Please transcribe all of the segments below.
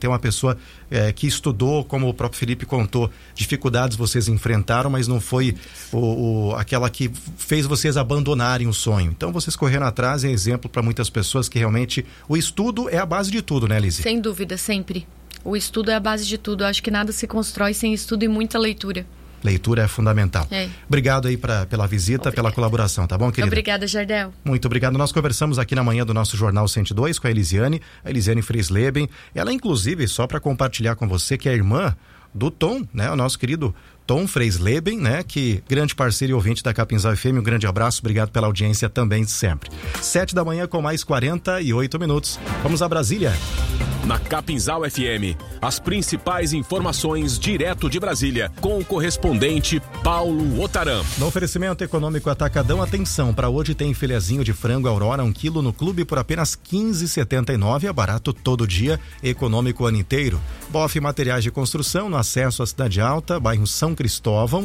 Ter uma pessoa que estudou, como o próprio Felipe contou, dificuldades vocês enfrentaram, mas não foi aquela que fez vocês abandonarem o sonho. Então vocês correram atrás, é exemplo para muitas pessoas que realmente o estudo é a base de tudo, né, Lizzy? Sem dúvida, sempre. O estudo é a base de tudo. Eu acho que nada se constrói sem estudo e muita leitura. Leitura é fundamental. Obrigado aí pela visita, pela colaboração, tá bom, querida? Obrigada, Jardel. Muito obrigado. Nós conversamos aqui na manhã do nosso Jornal 102 com a Elisiane Freisleben. Ela, inclusive, só para compartilhar com você, que é irmã do Tom, né? O nosso querido Tom Freisleben, né? Que grande parceiro e ouvinte da Capinzal FM. Um grande abraço, obrigado pela audiência também sempre. 7 da manhã com mais 48 minutos. Vamos a Brasília. Na Capinzal FM, as principais informações direto de Brasília, com o correspondente Paulo Otaram. No oferecimento econômico Atacadão, atenção, para hoje tem filezinho de frango Aurora 1 quilo no clube por apenas R$15,79, é barato todo dia, econômico o ano inteiro. Bofe Materiais de Construção, no acesso à Cidade Alta, bairro São Cristóvão,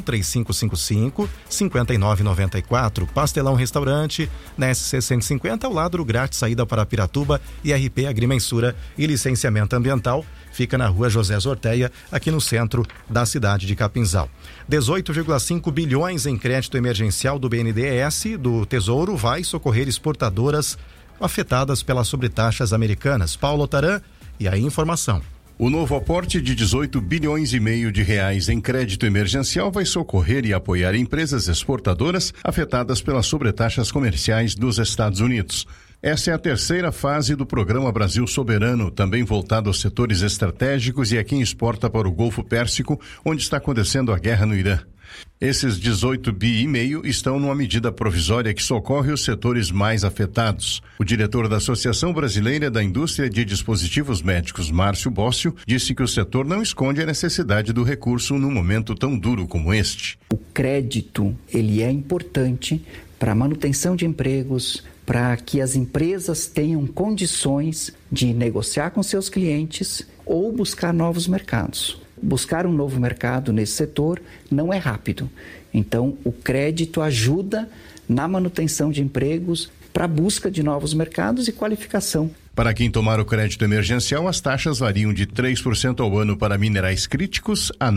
3555-5994. Pastelão Restaurante, na SC 150, ao lado do grátis, saída para Piratuba, e RP Agrimensura e licenciamento ambiental, fica na rua José Zorteia, aqui no centro da cidade de Capinzal. 18,5 bilhões em crédito emergencial do BNDES, do Tesouro, vai socorrer exportadoras afetadas pelas sobretaxas americanas. Paulo Otaram, e aí informação. O novo aporte de 18 bilhões e meio de reais em crédito emergencial vai socorrer e apoiar empresas exportadoras afetadas pelas sobretaxas comerciais dos Estados Unidos. Essa é a terceira fase do Programa Brasil Soberano, também voltado aos setores estratégicos e a quem exporta para o Golfo Pérsico, onde está acontecendo a guerra no Irã. Esses 18 bi e meio estão numa medida provisória que socorre os setores mais afetados. O diretor da Associação Brasileira da Indústria de Dispositivos Médicos, Márcio Bócio, disse que o setor não esconde a necessidade do recurso num momento tão duro como este. O crédito, ele é importante para a manutenção de empregos, para que as empresas tenham condições de negociar com seus clientes ou buscar novos mercados. Buscar um novo mercado nesse setor não é rápido. Então, o crédito ajuda na manutenção de empregos, para a busca de novos mercados e qualificação. Para quem tomar o crédito emergencial, as taxas variam de 3% ao ano para minerais críticos a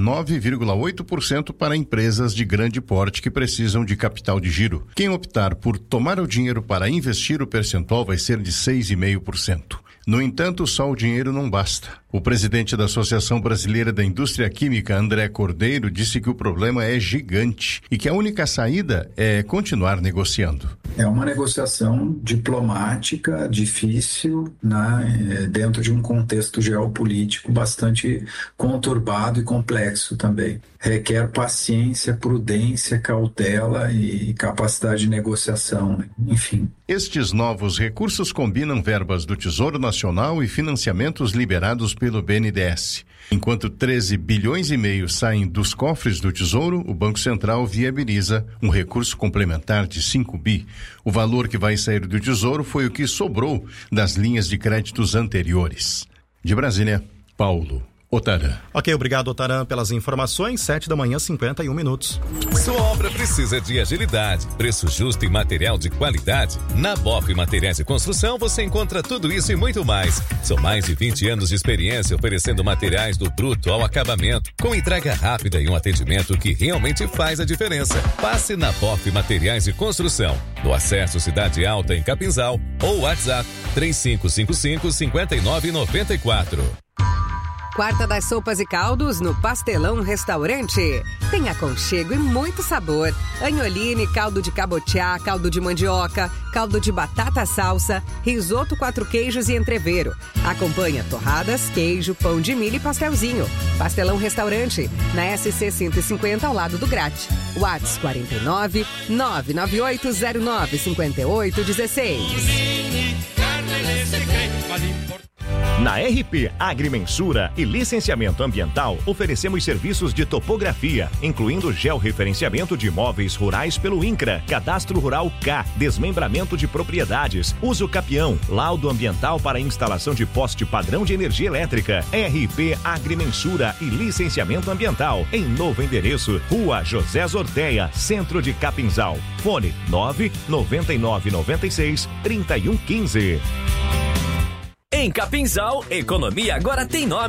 9,8% para empresas de grande porte que precisam de capital de giro. Quem optar por tomar o dinheiro para investir, o percentual vai ser de 6,5%. No entanto, só o dinheiro não basta. O presidente da Associação Brasileira da Indústria Química, André Cordeiro, disse que o problema é gigante e que a única saída é continuar negociando. É uma negociação diplomática difícil, né, dentro de um contexto geopolítico bastante conturbado e complexo também. Requer paciência, prudência, cautela e capacidade de negociação, né? Enfim. Estes novos recursos combinam verbas do Tesouro Nacional e financiamentos liberados pelo BNDES. Enquanto 13 bilhões e meio saem dos cofres do Tesouro, o Banco Central viabiliza um recurso complementar de 5 bi. O valor que vai sair do Tesouro foi o que sobrou das linhas de créditos anteriores. De Brasília, Paulo Otaram. Ok, obrigado, Otaram, pelas informações. 7 da manhã, 51 minutos. Sua obra precisa de agilidade, preço justo e material de qualidade? Na Bofe Materiais de Construção você encontra tudo isso e muito mais. São mais de 20 anos de experiência oferecendo materiais do bruto ao acabamento, com entrega rápida e um atendimento que realmente faz a diferença. Passe na Bofe Materiais de Construção, no Acesso Cidade Alta em Capinzal, ou WhatsApp 3555-5994. Quarta das Sopas e Caldos no Pastelão Restaurante. Tem aconchego e muito sabor. Anholine, caldo de cabotiá, caldo de mandioca, caldo de batata salsa, risoto 4 queijos e entrevero. Acompanha torradas, queijo, pão de milho e pastelzinho. Pastelão Restaurante, na SC 150 ao lado do Grate. WhatsApp 49 99809 5816. Na RP Agrimensura e Licenciamento Ambiental, oferecemos serviços de topografia, incluindo georreferenciamento de imóveis rurais pelo INCRA, Cadastro Rural K, desmembramento de propriedades, uso capião, laudo ambiental para instalação de poste padrão de energia elétrica. RP Agrimensura e Licenciamento Ambiental, em novo endereço, Rua José Zorteia, Centro de Capinzal. Fone 99996-3115. Em Capinzal, economia agora tem nome.